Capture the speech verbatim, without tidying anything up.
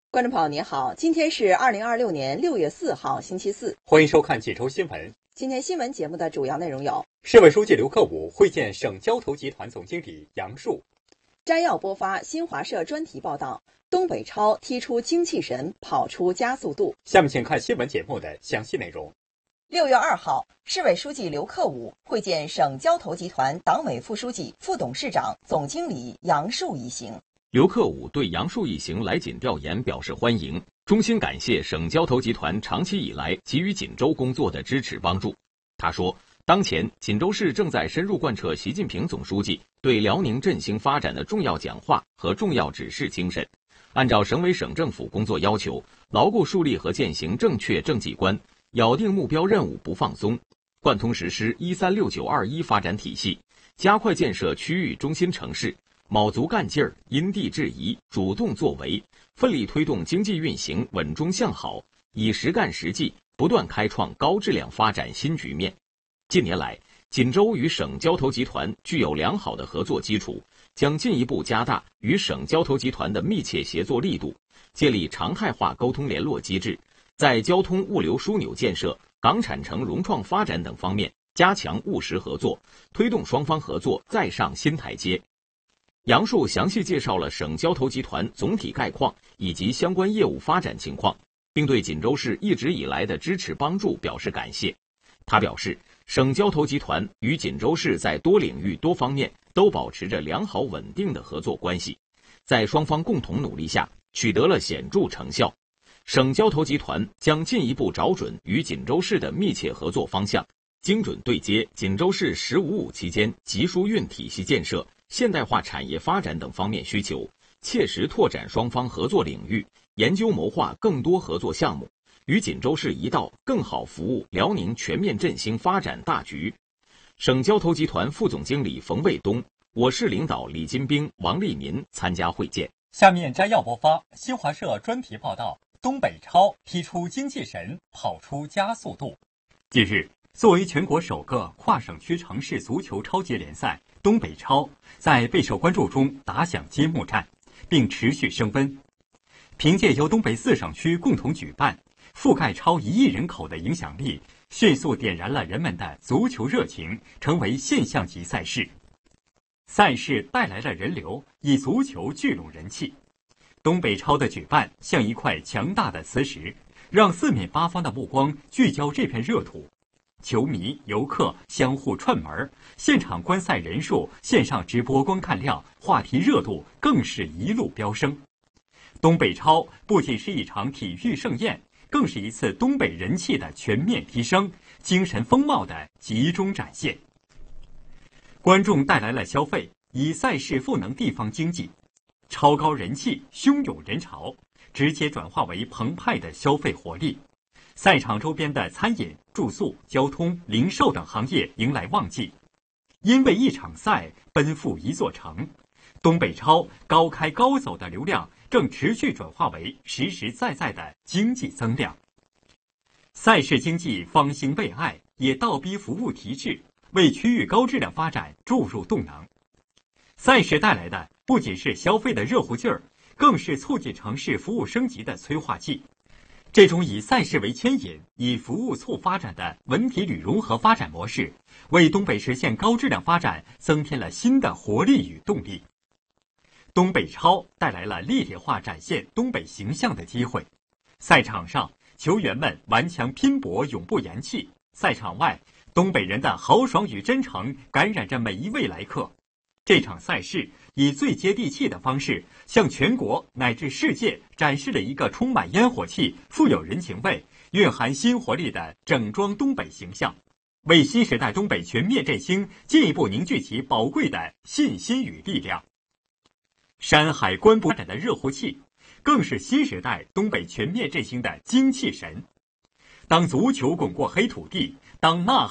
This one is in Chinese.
观众朋友您好，今天是二零二六年六月四号星期四， 欢迎收看几周新闻。 今天新闻节目的主要内容有： 市委书记刘克武会见省交投集团总经理杨树； 摘要播发新华社专题报道，东北超踢出精气神，跑出加速度。 下面请看新闻节目的详细内容。 六月二号，市委书记刘克武会见省交投集团党委副书记、副董事长、总经理杨树一行。 刘克武对杨树一行来锦调研表示欢迎，衷心感谢省交投集团长期以来给予锦州工作的支持帮助。他说，当前锦州市正在深入贯彻习近平总书记对辽宁振兴发展的重要讲话和重要指示精神，按照省委省政府工作要求，牢固树立和践行正确政绩观，咬定目标任务不放松，贯通实施一三六九二一发展体系，加快建设区域中心城市，卯足干劲儿，因地制宜，主动作为，奋力推动经济运行稳中向好，以实干实际，不断开创高质量发展新局面。近年来，锦州与省交投集团具有良好的合作基础，将进一步加大与省交投集团的密切协作力度，建立常态化沟通联络机制，在交通物流枢纽建设、港产城融创发展等方面加强务实合作，推动双方合作再上新台阶。杨树详细介绍了省交投集团总体概况以及相关业务发展情况，并对锦州市一直以来的支持帮助表示感谢。他表示，省交投集团与锦州市在多领域多方面都保持着良好稳定的合作关系，在双方共同努力下取得了显著成效。省交投集团将进一步找准与锦州市的密切合作方向，精准对接锦州市“十五五”期间集疏运体系建设、现代化产业发展等方面需求，切实拓展双方合作领域，研究谋划更多合作项目，与锦州市一道更好服务辽宁全面振兴发展大局。省交投集团副总经理冯卫东、我市领导李金兵、王立民参加会见。 下面摘要播发新华社专题报道：东北超踢出精气神，跑出加速度。近日，作为全国首个跨省区城市足球超级联赛，东北超在备受关注中打响揭幕战，并持续升温。凭借由东北四省区共同举办，覆盖超一亿人口的影响力，迅速点燃了人们的足球热情，成为现象级赛事。赛事带来了人流，以足球聚拢人气。东北超的举办像一块强大的磁石，让四面八方的目光聚焦这片热土。球迷、游客相互串门，现场观赛人数、线上直播观看量、话题热度更是一路飙升。东北超不仅是一场体育盛宴，更是一次东北人气的全面提升、精神风貌的集中展现。观众带来了消费，以赛事赋能地方经济，超高人气、汹涌人潮，直接转化为澎湃的消费活力。赛场周边的餐饮、住宿、交通、零售等行业迎来旺季，因为一场赛奔赴一座城。东北超高开高走的流量正持续转化为实实在在的经济增量。赛事经济方兴未艾，也倒逼服务提质，为区域高质量发展注入动能。赛事带来的不仅是消费的热乎劲儿，更是促进城市服务升级的催化剂。这种以赛事为牵引、以服务促发展的文体旅融合发展模式，为东北实现高质量发展增添了新的活力与动力。东北超带来了立体化展现东北形象的机会。赛场上，球员们顽强拼搏，永不言弃；赛场外，东北人的豪爽与真诚感染着每一位来客。这场赛事以最接地气的方式，向全国乃至世界展示了一个充满烟火气、富有人情味、蕴含新活力的整装东北形象，为新时代东北全面振兴进一步凝聚起宝贵的信心与力量。山海关发展的热乎气，更是新时代东北全面振兴的精气神。当足球滚过黑土地，当呐喊